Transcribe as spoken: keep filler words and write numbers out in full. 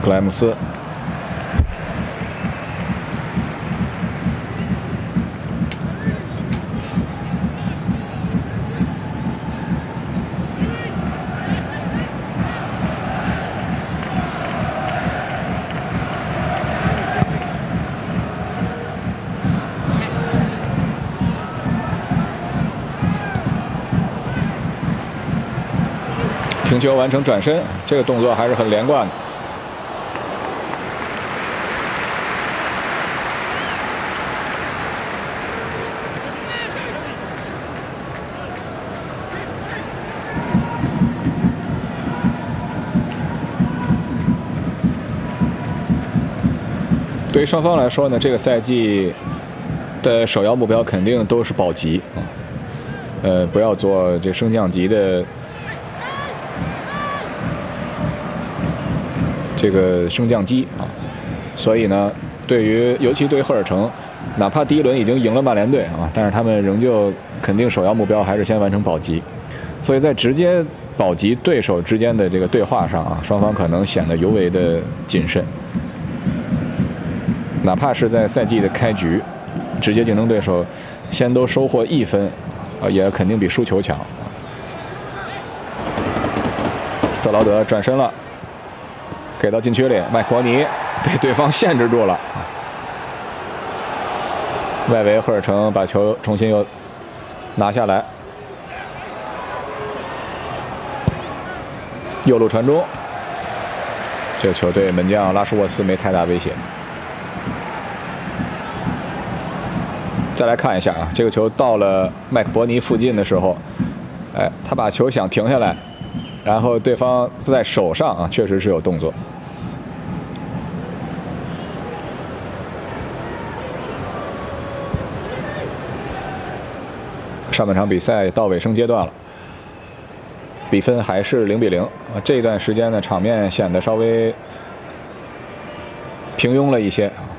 克莱姆斯。 停球完成转身，这个动作还是很连贯的。对于双方来说呢，这个赛季的首要目标肯定都是保级啊，呃，不要做这升降级的。 这个升降机啊，所以呢，对于尤其对于赫尔城，哪怕第一轮已经赢了曼联队啊，但是他们仍旧肯定首要目标还是先完成保级，所以在直接保级对手之间的这个对话上啊，双方可能显得尤为的谨慎，哪怕是在赛季的开局，直接竞争对手先都收获一分，啊，也肯定比输球强。斯特劳德转身了。 给到禁区里，麦克伯尼被对方限制住了。外围赫尔城把球重新又拿下来，右路传中，这个球对门将拉什沃斯没太大威胁。再来看一下啊，这个球到了麦克伯尼附近的时候，哎，他把球想停下来，然后对方在手上啊，确实是有动作。 上半场比赛到尾声阶段了，比分还是零比零啊。这段时间呢，场面显得稍微平庸了一些。